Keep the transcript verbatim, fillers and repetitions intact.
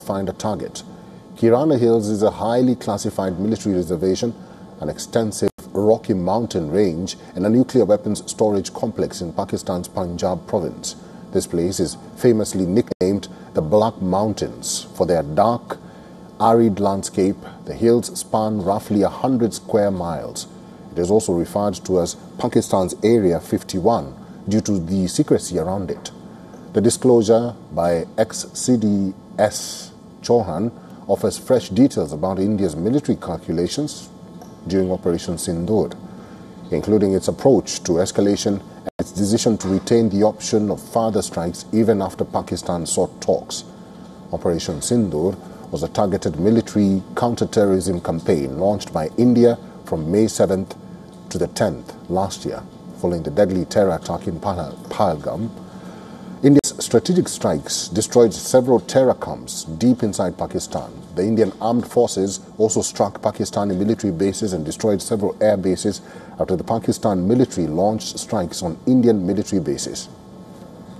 find a target. Kirana Hills is a highly classified military reservation, an extensive rocky mountain range, and a nuclear weapons storage complex in Pakistan's Punjab province. This place is famously nicknamed the Black Mountains for their dark, arid landscape. The hills span roughly one hundred square miles. It is also referred to as Pakistan's Area fifty-one due to the secrecy around it. The disclosure by ex-C D S Chauhan offers fresh details about India's military calculations during Operation Sindoor, including its approach to escalation and its decision to retain the option of further strikes even after Pakistan sought talks. Operation Sindoor was a targeted military counter-terrorism campaign launched by India from May seventh to the tenth last year, following the deadly terror attack in Pahalgam. India's strategic strikes destroyed several terror camps deep inside Pakistan. The Indian armed forces also struck Pakistani military bases and destroyed several air bases after the Pakistan military launched strikes on Indian military bases.